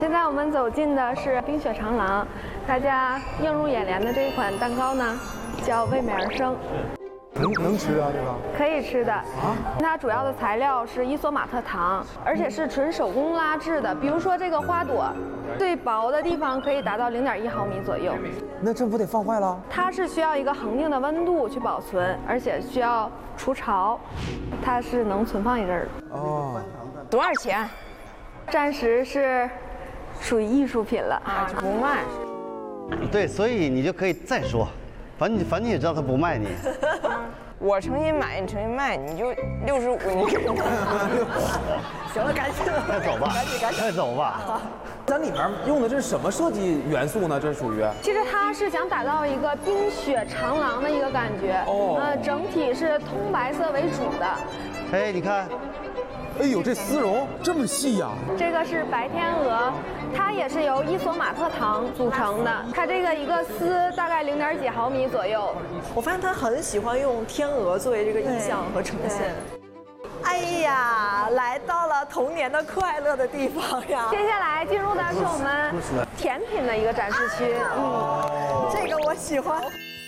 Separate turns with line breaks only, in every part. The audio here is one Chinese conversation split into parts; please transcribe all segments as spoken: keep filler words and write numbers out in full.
现在我们走进的是冰雪长廊，大家映入眼帘的这一款蛋糕呢，叫味美而生。
能能吃啊，这个？
可以吃的啊。它主要的材料是伊索玛特糖，而且是纯手工拉制的。比如说这个花朵，最薄的地方可以达到零点一毫米左右。
那这不得放坏了？
它是需要一个恒定的温度去保存，而且需要除潮，它是能存放一阵儿的。
哦。
多少钱？
暂时是属于艺术品了
啊，就不卖。
对，所以你就可以再说，反正反正你也知道他不卖你。
我诚心买，你诚心卖，你就六十五，你给我。
行了，赶紧了，
快走吧，
赶紧赶紧，
快走吧。
咱里面用的这是什么设计元素呢？这属于？
其实它是想打造一个冰雪长廊的一个感觉。哦。呃，整体是通白色为主的。
哎，你看。
哎呦，这丝绒这么细呀！
这个是白天鹅，它也是由伊索玛特糖组成的。它这个一个丝大概零点几毫米左右。
我发现他很喜欢用天鹅作为这个意象和呈现。哎呀，来到了童年的快乐的地方呀！
接下来进入的是我们甜品的一个展示区。
嗯，这个我喜欢。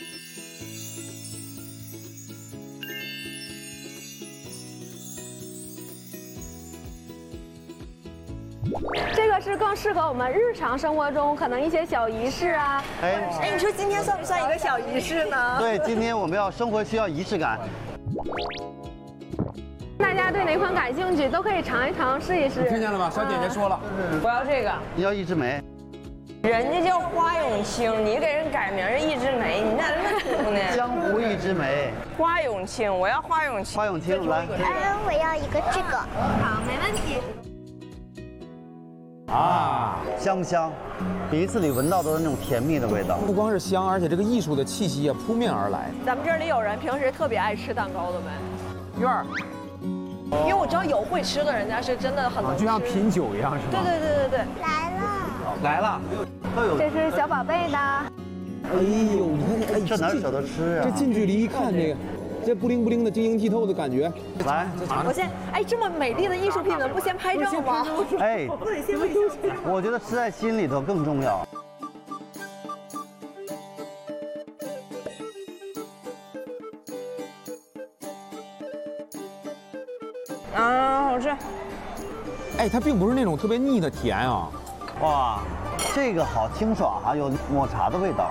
这个是更适合我们日常生活中可能一些小仪式啊。
哎，哎，你说今天算不算一个小仪式呢？
对，今天我们要生活需要仪式感。
大家对哪款感兴趣，都可以尝一尝，试一试。
听见了吧？小姐姐说了，
不要这个。
你要一枝梅。
人家叫花永清，你给人改名叫一枝梅，你咋这么土呢？
江湖一枝梅。
花永清，我要花永清。
花永清，来。
嗯，我要一个这个。
好，没问题。
啊，香不香？鼻子里闻到都是那种甜蜜的味道。
不光是香，而且这个艺术的气息啊扑面而来。
咱们这里有人平时特别爱吃蛋糕的没？
院儿。
因为我知道有会吃的人家是真的很能吃，
就像品酒一样，是吗？
对对对对对。
来了。
来了。
这是小宝贝的。
哎呦，你看这，哎，
这哪舍得吃啊？
这近距离一看，这个。这不灵不灵的晶莹剔透的感觉，
来，
我先，哎，这么美丽的艺术品，能不先拍照吗？
哎，我觉得吃在心里头更重要。
啊，好吃。
哎，它并不是那种特别腻的甜啊。
哇，这个好清爽啊，有抹茶的味道。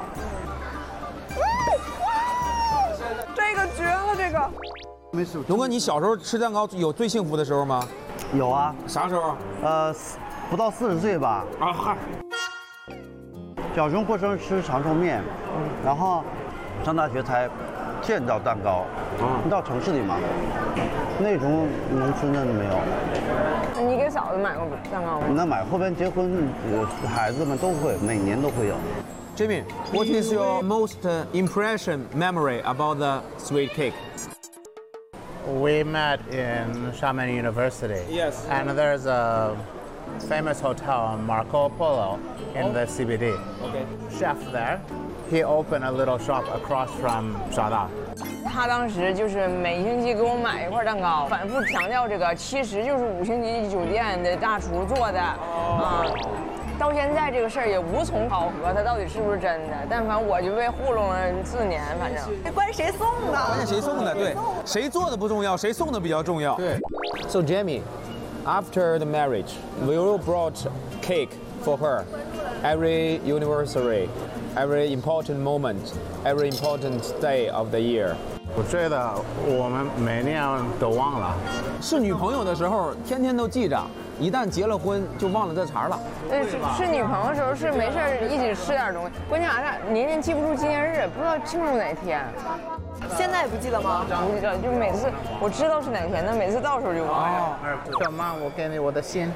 这个绝了，这个。
没事。
龙哥，你小时候吃蛋糕有最幸福的时候吗？
有啊。
啥时候？
呃，不到四十岁吧。
啊嗨。
小时候过生日吃长寿面，然后上大学才见到蛋糕。你到城市里嘛，那种农村的没有。
你给嫂子买过蛋糕吗？
那买，后边结婚，呃，孩子们都会，每年都会有。
Jimmy, what is your most impression memory about the sweet cake?
We met in Xiamen University.
Yes.
And there's a famous hotel, Marco Polo, in oh. the C B D.
Okay.
Chef there, he opened a little shop across from Shada.
他当时就是每星期给我买一块蛋糕，反复强调这个，其实就是五星级酒店的大厨做的啊。到现在这个事儿也无从考核，它到底是不是真的。但反正我就被糊弄了四年，反正。
这关谁送的？
关键谁送的？对，谁做的不重要，谁送的比较重要。对。So Jamie, after the marriage, we all brought cake for her. Every anniversary, every important moment, every important day of the year.
我觉得我们每年都忘了。
是女朋友的时候，天天都记着。一旦结了婚，就忘了这茬了。
对，是是女朋友的时候是没事一起吃点东西。关键啥呢？年年记不住纪念日，不知道庆祝哪天。
现在也不记得吗？
不记得，就每次我知道是哪天，但每次到时候就忘了。
小妈，我给你我的心。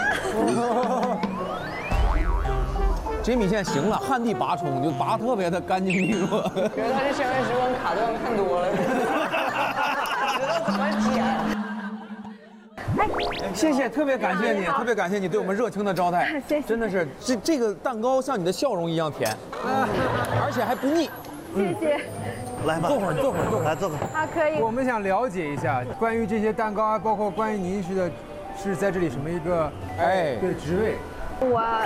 Jimmy 现在行了，旱地拔葱，就拔特别的干净利落。
觉得他这校园时光卡顿看多了，知道怎么剪。
谢谢，特别感谢你，特别感谢你对我们热情的招待，真的是这这个蛋糕像你的笑容一样甜，而且还不腻。
谢谢。
来吧，
坐会儿，坐会儿，坐会儿，
来坐会儿。
啊，可以。
我们想了解一下关于这些蛋糕啊，包括关于您是的，是在这里什么一个
哎
对职位。
我